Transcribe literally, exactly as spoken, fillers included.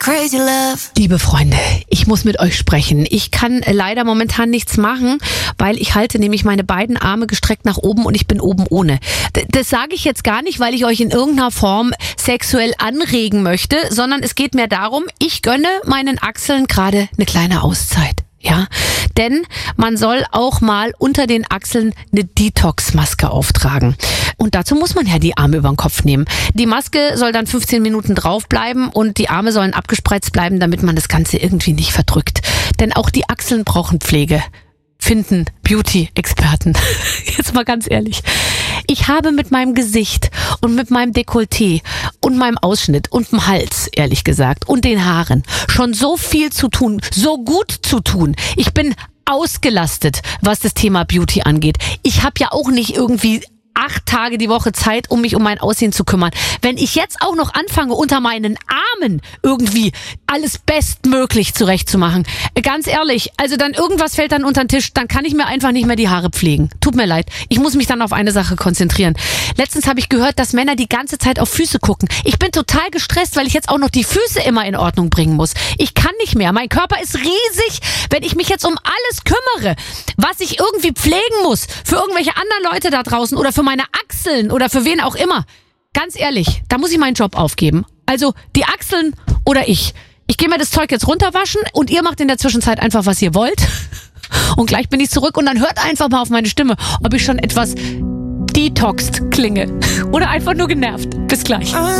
Crazy Love. Liebe Freunde, ich muss mit euch sprechen. Ich kann leider momentan nichts machen, weil ich halte nämlich meine beiden Arme gestreckt nach oben und ich bin oben ohne. D- das sage ich jetzt gar nicht, weil ich euch in irgendeiner Form sexuell anregen möchte, sondern es geht mir darum, ich gönne meinen Achseln gerade eine kleine Auszeit. Ja, denn man soll auch mal unter den Achseln eine Detox-Maske auftragen. Und dazu muss man ja die Arme über den Kopf nehmen. Die Maske soll dann fünfzehn Minuten draufbleiben und die Arme sollen abgespreizt bleiben, damit man das Ganze irgendwie nicht verdrückt. Denn auch die Achseln brauchen Pflege. Finden Beauty-Experten. Jetzt mal ganz ehrlich. Ich habe mit meinem Gesicht und mit meinem Dekolleté und meinem Ausschnitt und dem Hals, ehrlich gesagt, und den Haaren schon so viel zu tun, so gut zu tun. Ich bin ausgelastet, was das Thema Beauty angeht. Ich habe ja auch nicht irgendwie acht Tage die Woche Zeit, um mich um mein Aussehen zu kümmern. Wenn ich jetzt auch noch anfange, unter meinen Armen irgendwie alles bestmöglich zurechtzumachen, ganz ehrlich, also dann irgendwas fällt dann unter den Tisch, dann kann ich mir einfach nicht mehr die Haare pflegen. Tut mir leid. Ich muss mich dann auf eine Sache konzentrieren. Letztens habe ich gehört, dass Männer die ganze Zeit auf Füße gucken. Ich bin total gestresst, weil ich jetzt auch noch die Füße immer in Ordnung bringen muss. Ich kann nicht mehr. Mein Körper ist riesig. Wenn ich mich jetzt um alles kümmere, was ich irgendwie pflegen muss, für irgendwelche anderen Leute da draußen oder für meine Achseln oder für wen auch immer. Ganz ehrlich, da muss ich meinen Job aufgeben. Also die Achseln oder ich. Ich gehe mir das Zeug jetzt runterwaschen und ihr macht in der Zwischenzeit einfach, was ihr wollt. Und gleich bin ich zurück und dann hört einfach mal auf meine Stimme, ob ich schon etwas detoxed klinge. Oder einfach nur genervt. Bis gleich.